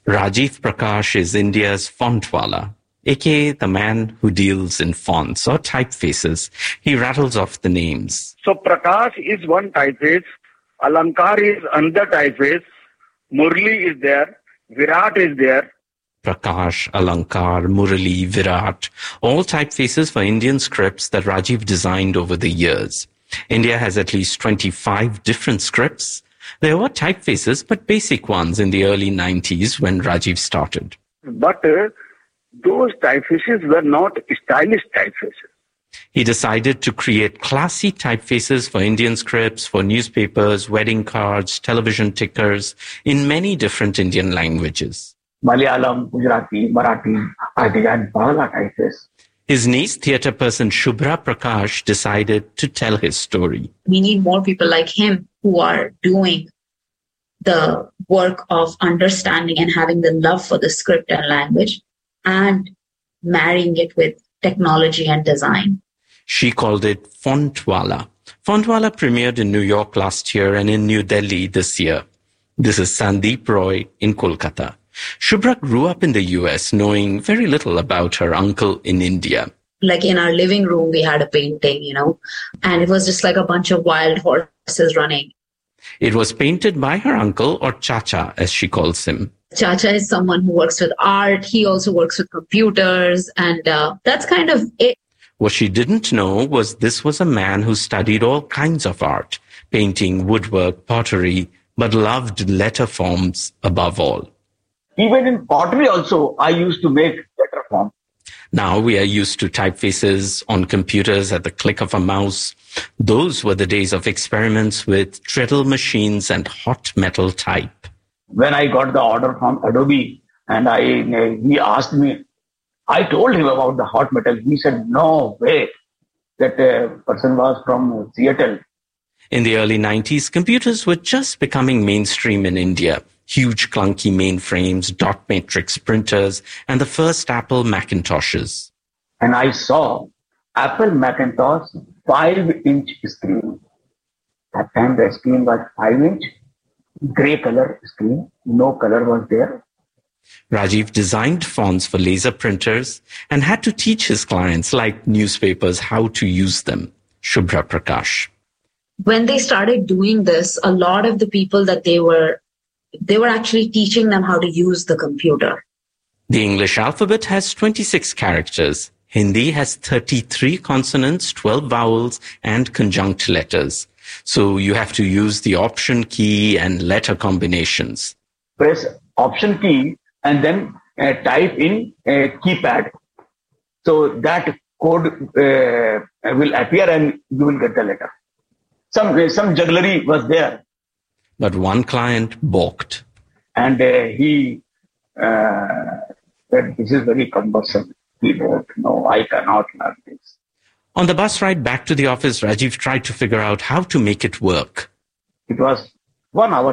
Rajiv Prakash is India's fontwala, aka the man who deals in fonts or typefaces. He rattles off the names. So Prakash is one typeface, Alankar is another typeface, Murli is there, Virat is there. Prakash, Alankar, Murali, Virat, all typefaces for Indian scripts that Rajiv designed over the years. India has at least 25 different scripts. There were typefaces, but basic ones in the early 90s when Rajiv started. But those typefaces were not stylish typefaces. He decided to create classy typefaces for Indian scripts, for newspapers, wedding cards, television tickers, in many different Indian languages. Malayalam, Gujarati, Marathi, I designed Bangla typeface. His niece, theatre person Shubhra Prakash, decided to tell his story. We need more people like him who are doing the work of understanding and having the love for the script and language and marrying it with technology and design. She called it Fontwala. Fontwala premiered in New York last year and in New Delhi this year. This is Sandeep Roy in Kolkata. Shubhra grew up in the US, knowing very little about her uncle in India. Like in our living room, we had a painting, and it was just like a bunch of wild horses running. It was painted by her uncle, or Chacha, as she calls him. Chacha is someone who works with art. He also works with computers, and that's kind of it. What she didn't know was this was a man who studied all kinds of art, painting, woodwork, pottery, but loved letter forms above all. Even in pottery also, I used to make letter form. Now we are used to typefaces on computers at the click of a mouse. Those were the days of experiments with treadle machines and hot metal type. When I got the order from Adobe and he asked me, I told him about the hot metal. He said, no way. That person was from Seattle. In the early 90s, computers were just becoming mainstream in India. Huge clunky mainframes, dot matrix printers, and the first Apple Macintoshes. And I saw Apple Macintosh 5-inch screen. That time the screen was 5-inch, grey color screen, no color was there. Rajiv designed fonts for laser printers and had to teach his clients, like newspapers, how to use them. Shubhra Prakash. When they started doing this, a lot of the people that they were actually teaching them how to use the computer. The English alphabet has 26 characters. Hindi has 33 consonants, 12 vowels, and conjunct letters. So you have to use the option key and letter combinations. Press option key and then type in a keypad. So that code will appear and you will get the letter. Some jugglery was there. But one client balked. And he said, this is very cumbersome. He wrote, no, I cannot learn this. On the bus ride back to the office, Rajiv tried to figure out how to make it work. It was 1 hour